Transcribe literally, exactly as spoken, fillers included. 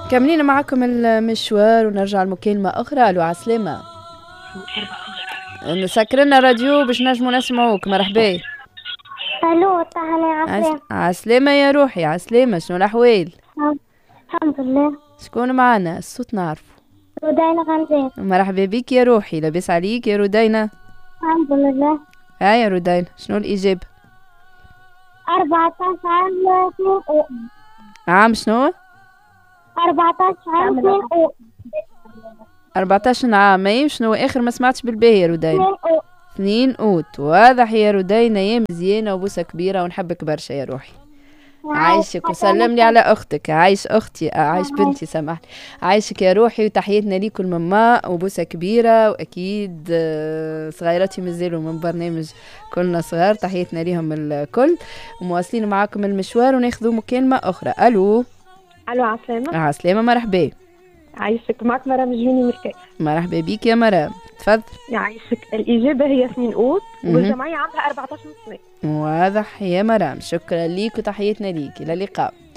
كملينا معكم المشوار ونرجع المكالمة أخرى. ألو عسلامة، نسكر لنا راديو باش نجمو نسمعوك. مرحبا. الو تهلا عسلامة. عسلامة يا روحي، عسلامة، شنو الأحوال؟ الحمد لله. شكون معنا؟ الصوت نعرفه. رودينا غنزات. مرحبا بك يا روحي، لاباس عليك يا رودينا؟ الحمد لله. ها يا رودينا، شنو الإجابة؟ أربعتاش عام اثنين أو. عام شنو؟ أربعتاش عام اثنين أو. أربعتاش عام. أي شنو آخر ما سمعتش بالباهي يا رودينا؟ اثنين أو. اثنين أوت. واضح يا رودينا، يا مزيانة وبوسة كبيرة ونحبك برشا يا روحي. عايشك وسلم لي على اختك. عايش اختي، عايش بنتي، سامحني. عايشك يا روحي، وتحياتنا ليكم الماما وبوسه كبيره. واكيد صغيراتي مازالوا من برنامج كلنا صغار، تحياتنا ليهم الكل. ومواصلين معاكم المشوار وناخذوا مكالمه اخرى. الو. الو عسلامة. عسلامه، مرحبا. عايشك، معك مرام جوني مركز. مرحبا بيك يا مرام، تفضل. يعيشك. الإجابة هي اثنين أوت والجمعية عندها أربعتاش سنة. واضح يا مرام، شكرا ليك وتحياتنا ليك، إلى اللقاء.